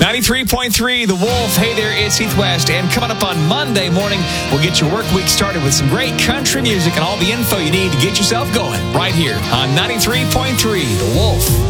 93.3, The Wolf. Hey there, it's Heath West. And coming up on Monday morning, we'll get your work week started with some great country music and all the info you need to get yourself going right here on 93.3, The Wolf.